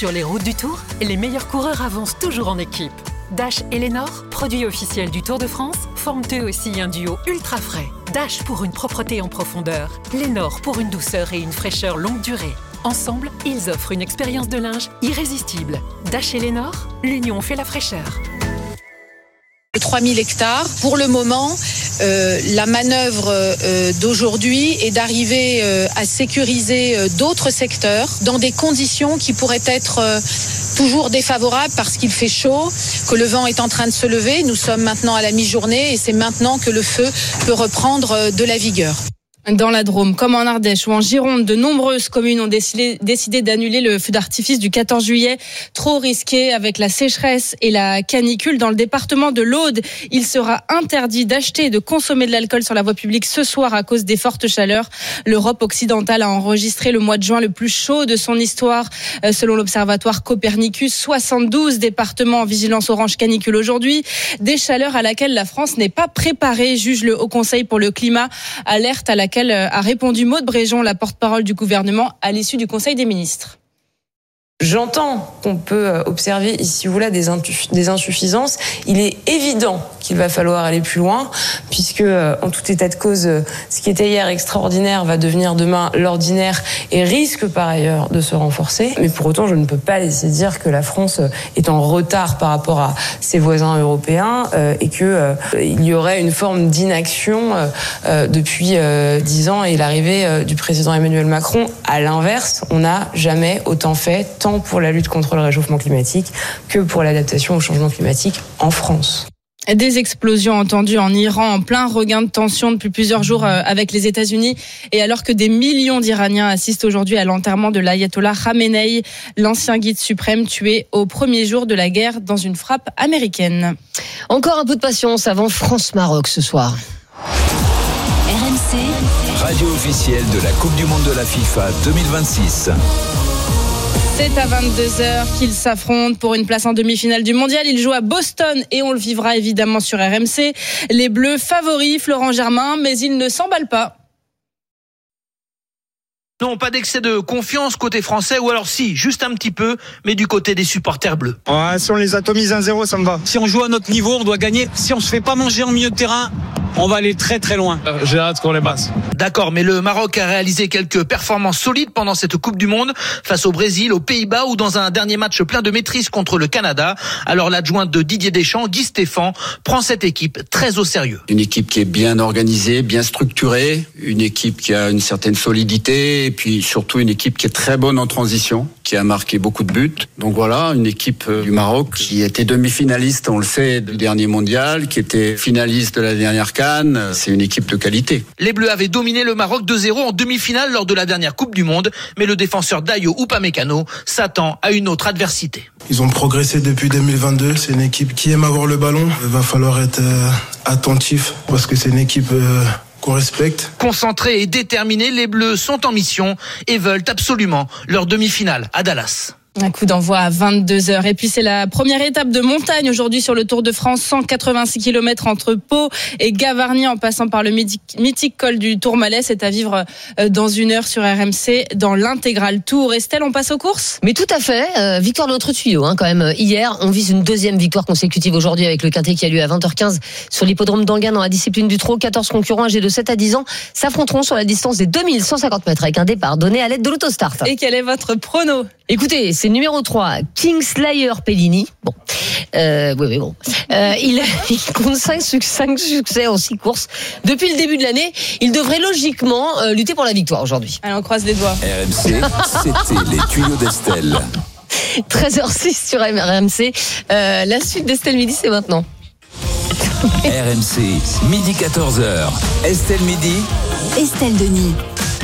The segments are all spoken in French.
Sur les routes du Tour, les meilleurs coureurs avancent toujours en équipe. Dash et Lénore, produits officiels du Tour de France, forment eux aussi un duo ultra frais. Dash pour une propreté en profondeur, Lénore pour une douceur et une fraîcheur longue durée. Ensemble, ils offrent une expérience de linge irrésistible. Dash et Lénore, l'union fait la fraîcheur. 3000 hectares. Pour le moment, la manœuvre d'aujourd'hui est d'arriver à sécuriser d'autres secteurs dans des conditions qui pourraient être toujours défavorables parce qu'il fait chaud, que le vent est en train de se lever. Nous sommes maintenant à la mi-journée et c'est maintenant que le feu peut reprendre de la vigueur. Dans la Drôme, comme en Ardèche ou en Gironde, de nombreuses communes ont décidé d'annuler le feu d'artifice du 14 juillet. Trop risqué avec la sécheresse et la canicule. Dans le département de l'Aude, il sera interdit d'acheter et de consommer de l'alcool sur la voie publique ce soir à cause des fortes chaleurs. L'Europe occidentale a enregistré le mois de juin le plus chaud de son histoire. Selon l'observatoire Copernicus, 72 départements en vigilance orange canicule aujourd'hui. Des chaleurs à laquelle la France n'est pas préparée, juge le Haut Conseil pour le climat. Alerte à laquelle a répondu Maude Bréjon, la porte-parole du gouvernement, à l'issue du Conseil des ministres. J'entends qu'on peut observer ici ou là des insuffisances. Il est évident qu'il va falloir aller plus loin, puisque en tout état de cause, ce qui était hier extraordinaire va devenir demain l'ordinaire et risque par ailleurs de se renforcer. Mais pour autant, je ne peux pas laisser dire que la France est en retard par rapport à ses voisins européens et que il y aurait une forme d'inaction depuis 10 ans et l'arrivée du président Emmanuel Macron. À l'inverse, on n'a jamais autant fait, tant pour la lutte contre le réchauffement climatique que pour l'adaptation au changement climatique en France. Des explosions entendues en Iran en plein regain de tension depuis plusieurs jours avec les États-Unis et alors que des millions d'Iraniens assistent aujourd'hui à l'enterrement de l'ayatollah Khamenei, l'ancien guide suprême tué au premier jour de la guerre dans une frappe américaine. Encore un peu de patience avant France-Maroc ce soir. RMC, radio officielle de la Coupe du Monde de la FIFA 2026. C'est à 22h qu'ils s'affrontent pour une place en demi-finale du mondial. Ils jouent à Boston et on le vivra évidemment sur RMC. Les Bleus favoris, Florent Germain, mais ils ne s'emballent pas. Non, pas d'excès de confiance côté français, ou alors si, juste un petit peu, mais du côté des supporters bleus. Ouais, si on les atomise 1-0, ça me va. Si on joue à notre niveau, on doit gagner. Si on se fait pas manger en milieu de terrain, on va aller très très loin. J'ai hâte qu'on les passe. D'accord, mais le Maroc a réalisé quelques performances solides pendant cette Coupe du Monde, face au Brésil, aux Pays-Bas ou dans un dernier match plein de maîtrise contre le Canada. Alors l'adjointe de Didier Deschamps, Guy Stéphane, prend cette équipe très au sérieux. Une équipe qui est bien organisée, bien structurée, une équipe qui a une certaine solidité et puis surtout une équipe qui est très bonne en transition, qui a marqué beaucoup de buts. Donc voilà, une équipe du Maroc qui était demi-finaliste, on le sait, du dernier mondial, qui était finaliste de la dernière CAN. C'est une équipe de qualité. Les Bleus avaient dominé le Maroc 2-0 en demi-finale lors de la dernière Coupe du Monde, mais le défenseur Dayo Upamecano s'attend à une autre adversité. Ils ont progressé depuis 2022. C'est une équipe qui aime avoir le ballon. Il va falloir être attentif parce que c'est une équipe qu'on respecte. Concentrés et déterminés, les Bleus sont en mission et veulent absolument leur demi-finale à Dallas. Un coup d'envoi à 22h. Et puis c'est la première étape de montagne aujourd'hui sur le Tour de France. 186 km entre Pau et Gavarnie en passant par le mythique col du Tourmalet. C'est à vivre dans une heure sur RMC dans l'intégral Tour. Estelle, on passe aux courses ? Mais tout à fait. Victoire de notre tuyau quand même. Hier, on vise une deuxième victoire consécutive aujourd'hui avec le quintet qui a lieu à 20h15 sur l'hippodrome d'Anguin dans la discipline du trot. 14 concurrents âgés de 7 à 10 ans s'affronteront sur la distance des 2150 mètres avec un départ donné à l'aide de l'autostart. Et quel est votre prono ? Écoutez, c'est numéro 3, Kingslayer Pellini. Bon, bon. Il compte 5 succès en 6 courses depuis le début de l'année. Il devrait logiquement lutter pour la victoire aujourd'hui. Allez, on croise les doigts. RMC, c'était les tuyaux d'Estelle. 13h06 sur RMC. La suite d'Estelle Midi, c'est maintenant. RMC, midi 14h. Estelle Midi. Estelle Denis.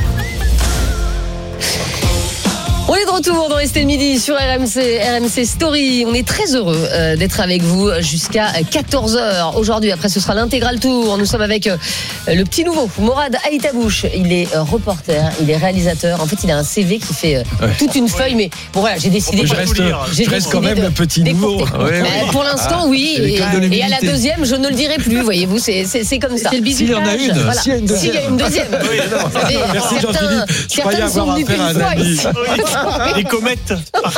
On est de retour dans Estelle Midi sur RMC Story. On est très heureux d'être avec vous jusqu'à 14h. Aujourd'hui, après, ce sera l'intégral tour. Nous sommes avec le petit nouveau, Morad Aïtabouche. Il est reporter, il est réalisateur. En fait, il a un CV qui fait toute une feuille. Mais bon, voilà, j'ai décidé... Je reste quand même le petit nouveau. Pour l'instant, oui. Et à la deuxième, je ne le dirai plus. Voyez-vous, c'est comme ça. C'est le bisutage. S'il y en a une. Voilà. S'il y a une deuxième. Merci Jean-Philippe. Je croyais avoir affaire à un ami. Les comètes.